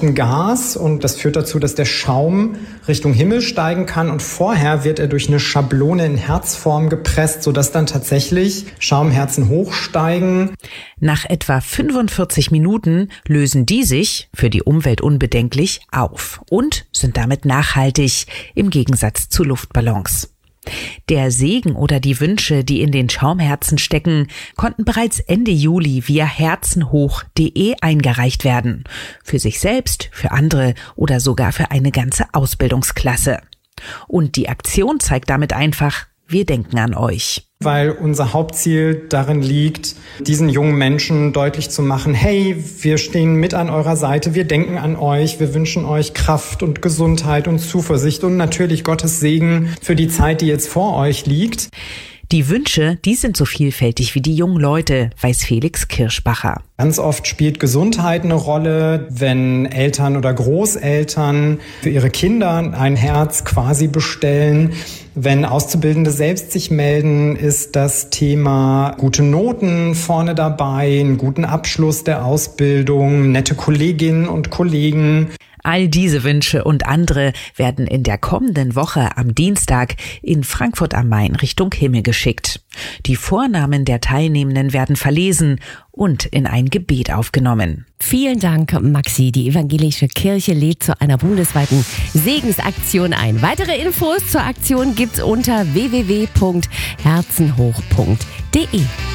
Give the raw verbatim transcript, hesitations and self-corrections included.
leichten Gas und das führt dazu, dass der Schaum Richtung Himmel steigen kann und vorher wird er durch eine Schablone in Herzform gepresst, sodass dann tatsächlich Schaumherzen hochsteigen. Nach etwa fünfundvierzig Minuten lösen die sich, für die Umwelt unbedenklich, auf und sind damit nachhaltig, im Gegensatz zu Luftballons. Der Segen oder die Wünsche, die in den Schaumherzen stecken, konnten bereits Ende Juli via herzenhoch punkt de eingereicht werden. Für sich selbst, für andere oder sogar für eine ganze Ausbildungsklasse. Und die Aktion zeigt damit einfach, wir denken an euch. Weil unser Hauptziel darin liegt, diesen jungen Menschen deutlich zu machen, hey, wir stehen mit an eurer Seite, wir denken an euch, wir wünschen euch Kraft und Gesundheit und Zuversicht und natürlich Gottes Segen für die Zeit, die jetzt vor euch liegt. Die Wünsche, die sind so vielfältig wie die jungen Leute, weiß Felix Kirschbacher. Ganz oft spielt Gesundheit eine Rolle, wenn Eltern oder Großeltern für ihre Kinder ein Herz quasi bestellen. Wenn Auszubildende selbst sich melden, ist das Thema gute Noten vorne dabei, einen guten Abschluss der Ausbildung, nette Kolleginnen und Kollegen. All diese Wünsche und andere werden in der kommenden Woche am Dienstag in Frankfurt am Main Richtung Himmel geschickt. Die Vornamen der Teilnehmenden werden verlesen und in ein Gebet aufgenommen. Vielen Dank, Maxi. Die evangelische Kirche lädt zu einer bundesweiten Segensaktion ein. Weitere Infos zur Aktion gibt's unter w w w punkt herzenhoch punkt de.